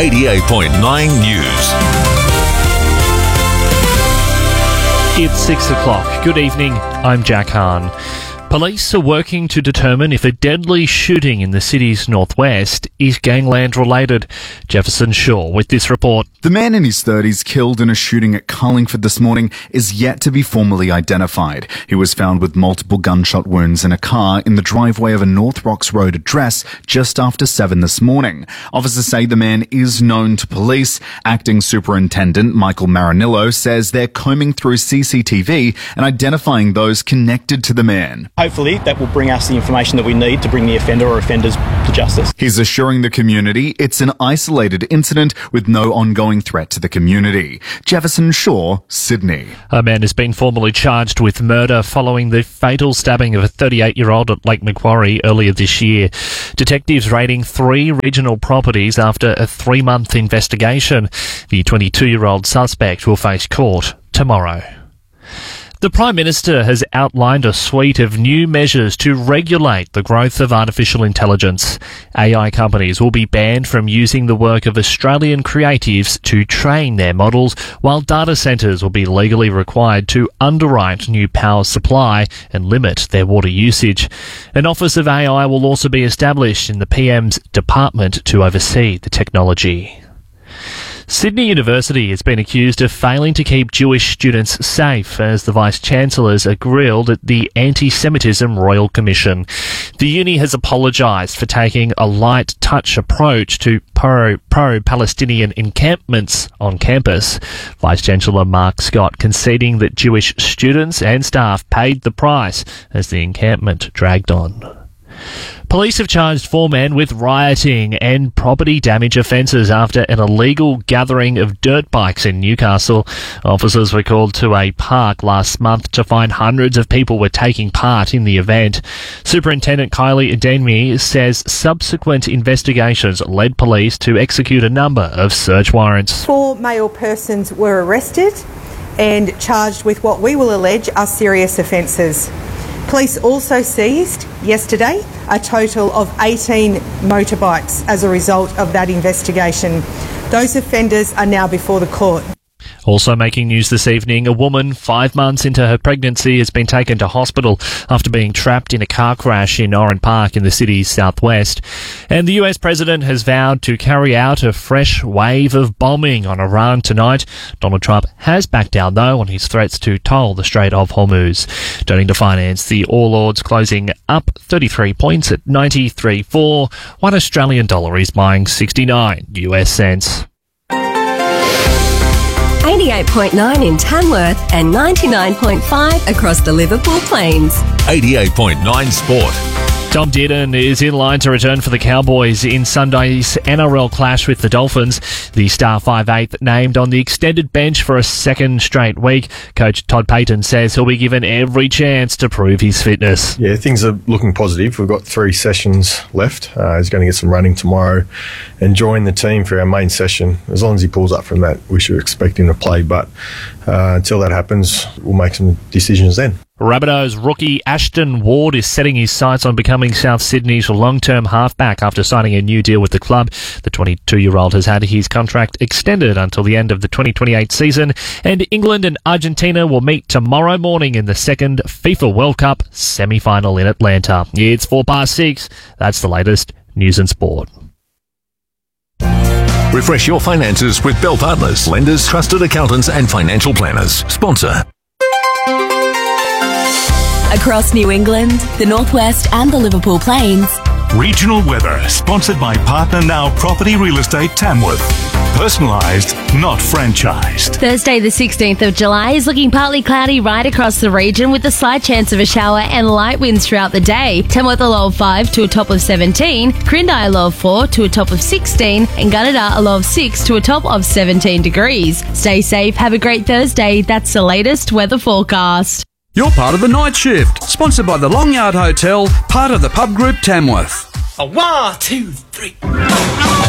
88.9 News. It's 6 o'clock. Good evening, I'm Jack Hahn. Police are working to determine if a deadly shooting in the city's northwest is gangland related. Jefferson Shaw with this report. The man in his 30s killed in a shooting at Carlingford this morning is yet to be formally identified. He was found with multiple gunshot wounds in a car in the driveway of a North Rocks Road address just after 7 this morning. Officers say the man is known to police. Acting Superintendent Michael Marinillo says they're combing through CCTV and identifying those connected to the man. Hopefully that will bring us the information that we need to bring the offender or offenders to justice. He's assuring the community it's an isolated incident with no ongoing threat to the community. Jefferson Shaw, Sydney. A man has been formally charged with murder following the fatal stabbing of a 38-year-old at Lake Macquarie earlier this year. Detectives raiding 3 regional properties after a 3-month investigation. The 22-year-old suspect will face court tomorrow. The Prime Minister has outlined a suite of new measures to regulate the growth of artificial intelligence. AI companies will be banned from using the work of Australian creatives to train their models, while data centres will be legally required to underwrite new power supply and limit their water usage. An Office of AI will also be established in the PM's department to oversee the technology. Sydney University has been accused of failing to keep Jewish students safe as the Vice-Chancellors are grilled at the Anti-Semitism Royal Commission. The uni has apologised for taking a light-touch approach to pro-Palestinian encampments on campus. Vice-Chancellor Mark Scott conceding that Jewish students and staff paid the price as the encampment dragged on. Police have charged 4 men with rioting and property damage offences after an illegal gathering of dirt bikes in Newcastle. Officers were called to a park last month to find hundreds of people were taking part in the event. Superintendent Kylie Adenmi says subsequent investigations led police to execute a number of search warrants. 4 male persons were arrested and charged with what we will allege are serious offences. Police also seized yesterday a total of 18 motorbikes as a result of that investigation. Those offenders are now before the court. Also making news this evening, a woman 5 months into her pregnancy has been taken to hospital after being trapped in a car crash in Oran Park in the city's southwest. And the US president has vowed to carry out a fresh wave of bombing on Iran tonight. Donald Trump has backed down, though, on his threats to toll the Strait of Hormuz. Turning to finance, the All Ords closing up 33 points at 93.4. One Australian dollar is buying 69 US cents. 88.9 in Tamworth and 99.5 across the Liverpool Plains. 88.9 Sport. Tom Dearden is in line to return for the Cowboys in Sunday's NRL clash with the Dolphins. The star 5'8" named on the extended bench for a second straight week. Coach Todd Payton says he'll be given every chance to prove his fitness. Yeah, things are looking positive. We've got 3 sessions left. He's going to get some running tomorrow and join the team for our main session. As long as he pulls up from that, we should expect him to play. But until that happens, we'll make some decisions then. Rabbitohs rookie Ashton Ward is setting his sights on becoming South Sydney's long-term halfback after signing a new deal with the club. The 22-year-old has had his contract extended until the end of the 2028 season, and England and Argentina will meet tomorrow morning in the second FIFA World Cup semi-final in Atlanta. It's 6:04. That's the latest news and sport. Refresh your finances with Bell Partners, lenders, trusted accountants and financial planners. Sponsor. Across New England, the Northwest and the Liverpool Plains. Regional weather, sponsored by Partner Now Property Real Estate Tamworth. Personalised, not franchised. Thursday the 16th of July is looking partly cloudy right across the region with a slight chance of a shower and light winds throughout the day. Tamworth a low of 5 to a top of 17, Crindai a low of 4 to a top of 16, and Gunnedah a low of 6 to a top of 17 degrees. Stay safe, have a great Thursday. That's the latest weather forecast. You're part of the night shift, sponsored by the Long Yard Hotel, part of the Pub Group Tamworth. 1, 2, 3.